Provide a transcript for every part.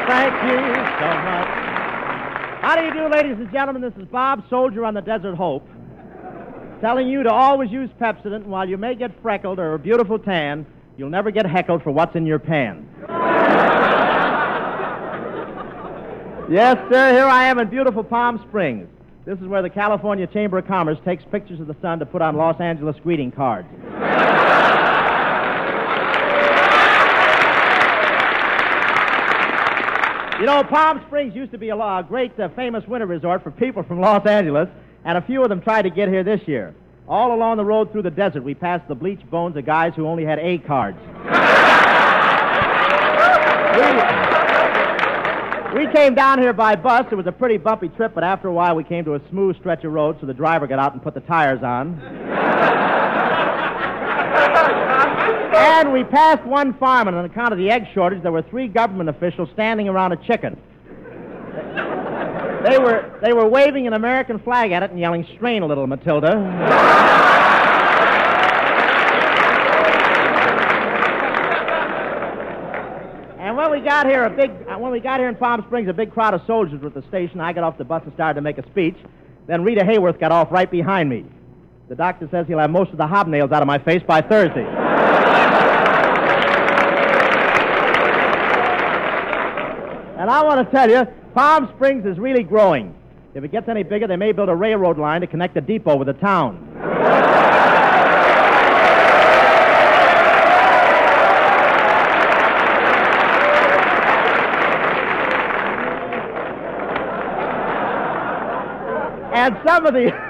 Thank you so much. How do you do, ladies and gentlemen? This is Bob, soldier on the Desert Hope, telling you to always use Pepsodent, and while you may get freckled or a beautiful tan, you'll never get heckled for what's in your pan. Yes, sir, here I am in beautiful Palm Springs. This is where the California Chamber of Commerce takes pictures of the sun to put on Los Angeles greeting cards. You know, Palm Springs used to be a great, famous winter resort for people from Los Angeles, and a few of them tried to get here this year. All along the road through the desert, we passed the bleached bones of guys who only had A cards. We came down here by bus. It was a pretty bumpy trip, but after a while we came to a smooth stretch of road, so the driver got out and put the tires on. And we passed one farm, and on account of the egg shortage, there were 3 government officials standing around a chicken. They were waving an American flag at it and yelling, "Strain a little, Matilda." And when we got here in Palm Springs, a big crowd of soldiers were at the station. I got off the bus and started to make a speech. Then Rita Hayworth got off right behind me. The doctor says he'll have most of the hobnails out of my face by Thursday. And I want to tell you, Palm Springs is really growing. If it gets any bigger, they may build a railroad line to connect the depot with the town. And some of the...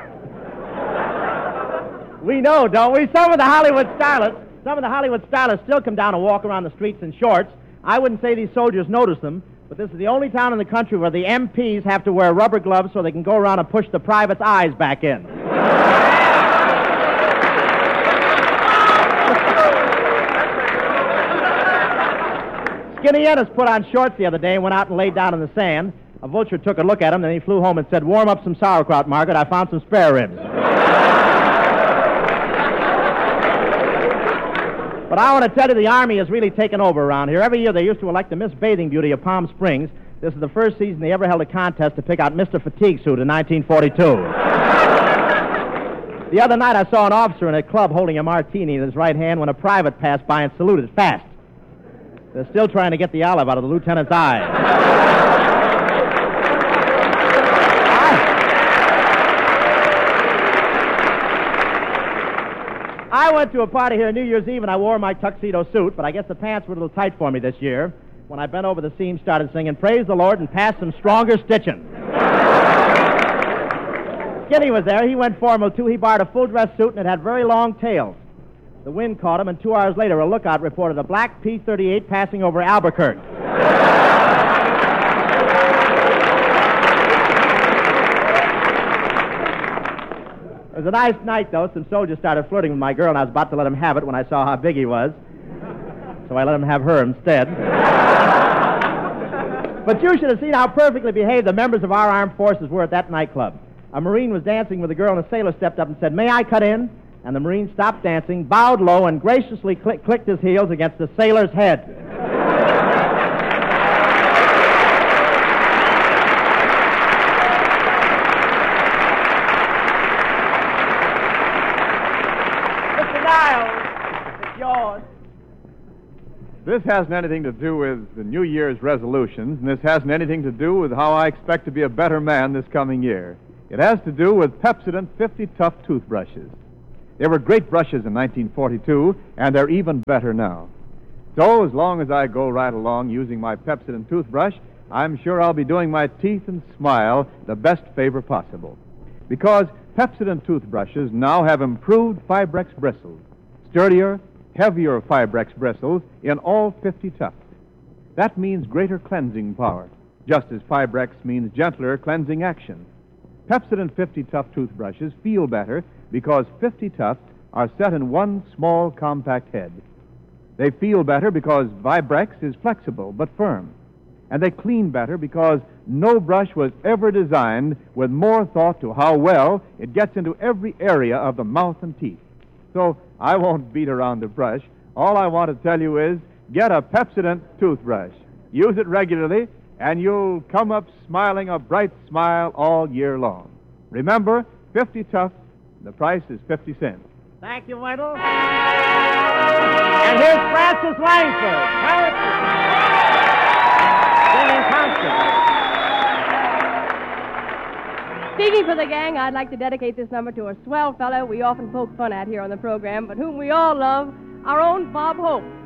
We know, don't we? Some of the Hollywood stylists still come down and walk around the streets in shorts. I wouldn't say these soldiers notice them, but this is the only town in the country where the MPs have to wear rubber gloves so they can go around and push the privates' eyes back in. Skinny Ennis put on shorts the other day and went out and laid down in the sand. A vulture took a look at him, then he flew home and said, "Warm up some sauerkraut, Margaret. I found some spare ribs." But I want to tell you, the Army has really taken over around here. Every year they used to elect the Miss Bathing Beauty of Palm Springs. This is the first season they ever held a contest to pick out Mr. Fatigue Suit in 1942. The other night I saw an officer in a club holding a martini in his right hand when a private passed by and saluted fast. They're still trying to get the olive out of the lieutenant's eye. I went to a party here New Year's Eve, and I wore my tuxedo suit, but I guess the pants were a little tight for me this year. When I bent over the seam, started singing, "Praise the Lord," and passed some stronger stitching. Skinny was there. He went formal, too. He borrowed a full-dress suit, and it had very long tails. The wind caught him, and 2 hours later, a lookout reported a black P-38 passing over Albuquerque. It was a nice night, though. Some soldiers started flirting with my girl, and I was about to let him have it when I saw how big he was. So I let him have her instead. But you should have seen how perfectly behaved the members of our armed forces were at that nightclub. A Marine was dancing with a girl, and a sailor stepped up and said, "May I cut in?" And the Marine stopped dancing, bowed low, and graciously clicked his heels against the sailor's head. This hasn't anything to do with the New Year's resolutions, and this hasn't anything to do with how I expect to be a better man this coming year. It has to do with Pepsodent 50 Tough toothbrushes. They were great brushes in 1942, and they're even better now. So, as long as I go right along using my Pepsodent toothbrush, I'm sure I'll be doing my teeth and smile the best favor possible. Because Pepsodent toothbrushes now have improved Fibrex bristles, sturdier, heavier Fibrex bristles in all 50 tufts. That means greater cleansing power, just as Fibrex means gentler cleansing action. Pepsodent 50 Tough toothbrushes feel better because 50 tufts are set in one small, compact head. They feel better because Fibrex is flexible but firm. And they clean better because no brush was ever designed with more thought to how well it gets into every area of the mouth and teeth. So I won't beat around the brush. All I want to tell you is get a Pepsodent toothbrush. Use it regularly, and you'll come up smiling a bright smile all year long. Remember, 50 tough, the price is 50 cents. Thank you, Wendell. And here's Francis Langford. Singing Constantly. Speaking for the gang, I'd like to dedicate this number to a swell fellow we often poke fun at here on the program, but whom we all love, our own Bob Hope.